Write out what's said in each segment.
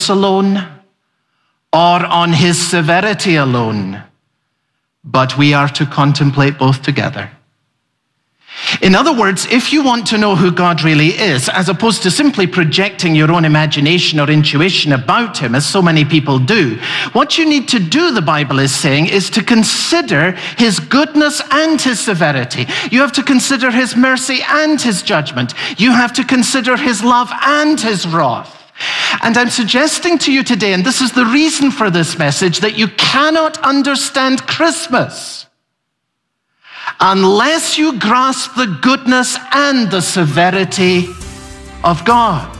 alone or on his severity alone, but we are to contemplate both together. In other words, if you want to know who God really is, as opposed to simply projecting your own imagination or intuition about him, as so many people do, what you need to do, the Bible is saying, is to consider his goodness and his severity. You have to consider his mercy and his judgment. You have to consider his love and his wrath. And I'm suggesting to you today, and this is the reason for this message, that you cannot understand Christmas unless you grasp the goodness and the severity of God.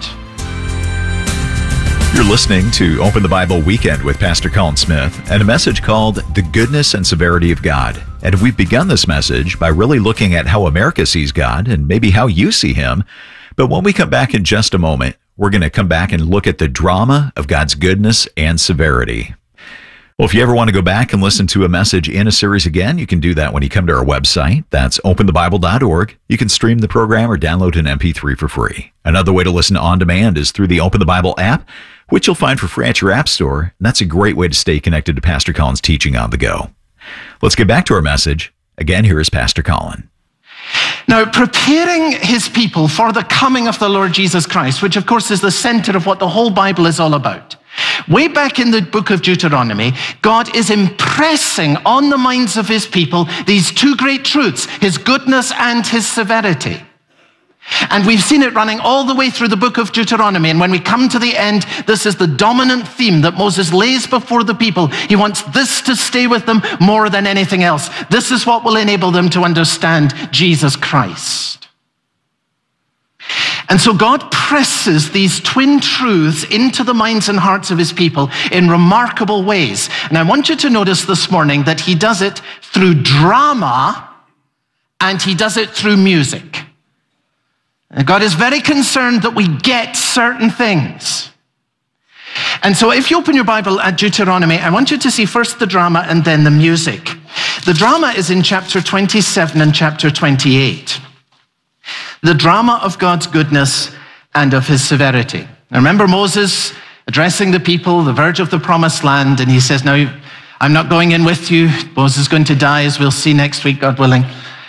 You're listening to Open the Bible Weekend with Pastor Colin Smith and a message called The Goodness and Severity of God. And we've begun this message by really looking at how America sees God and maybe how you see him. But when we come back in just a moment, we're going to come back and look at the drama of God's goodness and severity. Well, if you ever want to go back and listen to a message in a series again, you can do that when you come to our website. That's openthebible.org. You can stream the program or download an MP3 for free. Another way to listen on demand is through the Open the Bible app, which you'll find for free at your app store. And that's a great way to stay connected to Pastor Colin's teaching on the go. Let's get back to our message. Again, here is Pastor Colin. Now, preparing his people for the coming of the Lord Jesus Christ, which of course is the center of what the whole Bible is all about. Way back in the book of Deuteronomy, God is impressing on the minds of his people these two great truths, his goodness and his severity. And we've seen it running all the way through the book of Deuteronomy. And when we come to the end, this is the dominant theme that Moses lays before the people. He wants this to stay with them more than anything else. This is what will enable them to understand Jesus Christ. And so God presses these twin truths into the minds and hearts of his people in remarkable ways. And I want you to notice this morning that he does it through drama and he does it through music. And God is very concerned that we get certain things. And so if you open your Bible at Deuteronomy, I want you to see first the drama and then the music. The drama is in chapter 27 and chapter 28. The drama of God's goodness and of his severity. Now remember Moses addressing the people, the verge of the promised land, and he says, "Now, I'm not going in with you. Moses is going to die, as we'll see next week, God willing.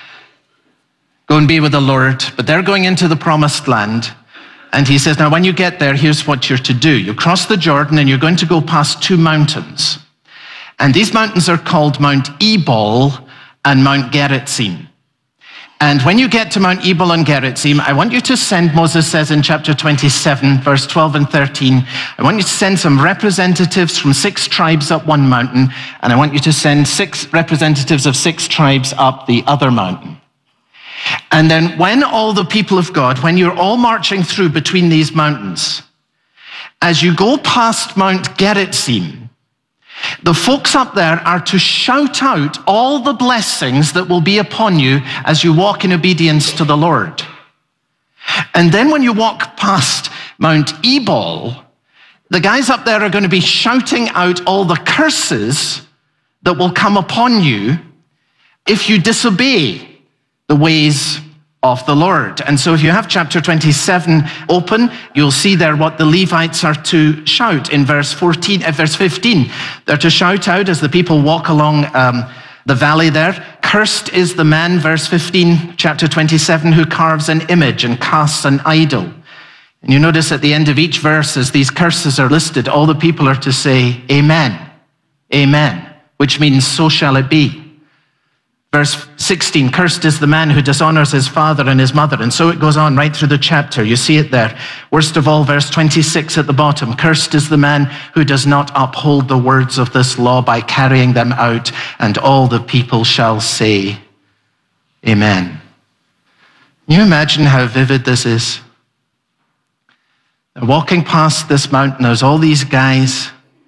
Go and be with the Lord." But they're going into the promised land. And he says, "Now, when you get there, here's what you're to do. You cross the Jordan and you're going to go past two mountains. And these mountains are called Mount Ebal and Mount Gerizim. And when you get to Mount Ebal and Gerizim, I want you to send," Moses says in chapter 27, verse 12 and 13, "I want you to send some representatives from 6 tribes up one mountain, and I want you to send 6 representatives of 6 tribes up the other mountain. And then when all the people of God, when you're all marching through between these mountains, as you go past Mount Gerizim, the folks up there are to shout out all the blessings that will be upon you as you walk in obedience to the Lord. And then when you walk past Mount Ebal, the guys up there are going to be shouting out all the curses that will come upon you if you disobey the ways of the Lord." And so if you have chapter 27 open, you'll see there what the Levites are to shout in verse 15. They're to shout out as the people walk along the valley there. "Cursed is the man," verse 15, chapter 27, "who carves an image and casts an idol." And you notice at the end of each verse, as these curses are listed, all the people are to say, "Amen, amen," which means so shall it be. Verse 16, "Cursed is the man who dishonors his father and his mother." And so it goes on right through the chapter. You see it there. Worst of all, verse 26 at the bottom, "Cursed is the man who does not uphold the words of this law by carrying them out, and all the people shall say, Amen." Can you imagine how vivid this is? They're walking past this mountain, there's all these guys,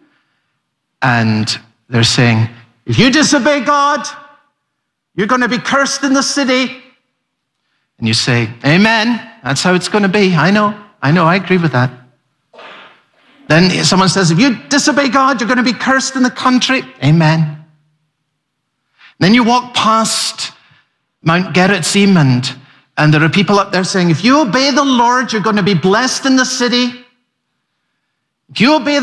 and they're saying, "If you disobey God, you're going to be cursed in the city." And you say, "Amen, that's how it's going to be. I know, I agree with that." Then someone says, "If you disobey God, you're going to be cursed in the country." Amen. Then you walk past Mount Gerizim, and there are people up there saying, "If you obey the Lord, you're going to be blessed in the city." If you obey